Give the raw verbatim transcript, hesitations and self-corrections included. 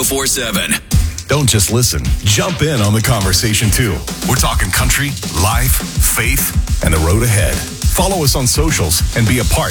four seven. Don't just listen. Jump in on the conversation, too. We're talking country, life, faith, and the road ahead. Follow us on socials and be a part